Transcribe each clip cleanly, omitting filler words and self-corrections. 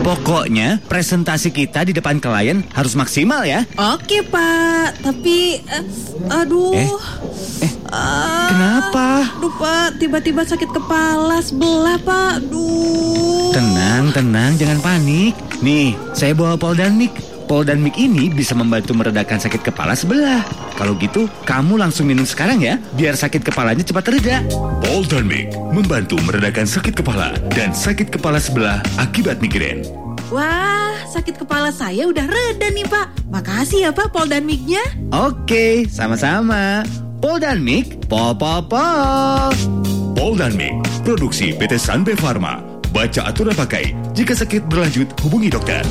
Pokoknya presentasi kita di depan klien harus maksimal ya. Oke Pak, tapi aduh. Kenapa? Aduh Pak, tiba-tiba sakit kepala sebelah Pak. Aduh. Tenang, jangan panik. Nih, saya bawa Poldanmik. Poldanmik ini bisa membantu meredakan sakit kepala sebelah. Kalau gitu, kamu langsung minum sekarang ya, biar sakit kepalanya cepat reda. Poldanmik membantu meredakan sakit kepala dan sakit kepala sebelah akibat migrain. Wah, sakit kepala saya udah reda nih Pak. Makasih ya Pak Poldanmiknya. Oke, sama-sama. Poldanmik, po. Poldanmik, produksi PT Sanbe Pharma. Baca aturan pakai. Jika sakit berlanjut, hubungi dokter.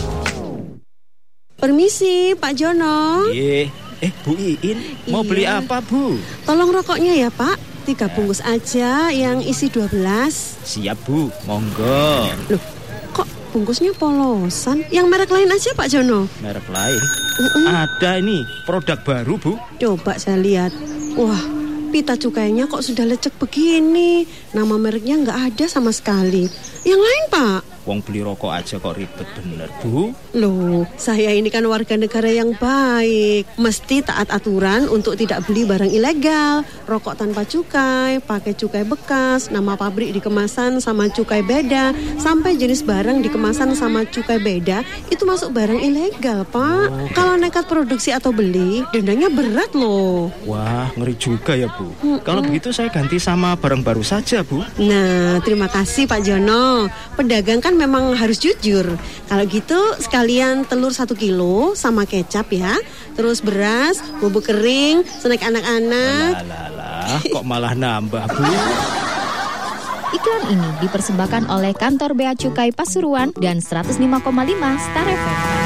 Permisi, Pak Jono. Bu Iin, mau beli apa, Bu? Tolong rokoknya ya, Pak. 3 bungkus aja yang isi 12. Siap, Bu. Monggo. Loh, kok bungkusnya polosan? Yang merek lain aja, Pak Jono. Merek lain? Ada ini, produk baru, Bu. Coba saya lihat. Wah, pita cukainya kok sudah lecek begini. Nama mereknya nggak ada sama sekali. Yang lain, Pak? Wong beli rokok aja kok ribet bener, Bu. Loh, saya ini kan warga negara yang baik. Mesti taat aturan untuk tidak beli barang ilegal. Rokok tanpa cukai, pakai cukai bekas, nama pabrik di kemasan sama cukai beda, sampai jenis barang di kemasan sama cukai beda, itu masuk barang ilegal, Pak. Kalau nekat produksi atau beli, dendanya berat loh. Wah, ngeri juga ya, Bu. Kalau begitu saya ganti sama barang baru saja, Bu. Nah, terima kasih Pak Jono. Pedagang kan memang harus jujur. Kalau gitu sekalian telur 1 kilo sama kecap ya. Terus beras, bubuk kering, snack anak-anak. Kok malah nambah, Bu? Iklan ini dipersembahkan oleh Kantor Bea Cukai Pasuruan dan 105,5 Star FM.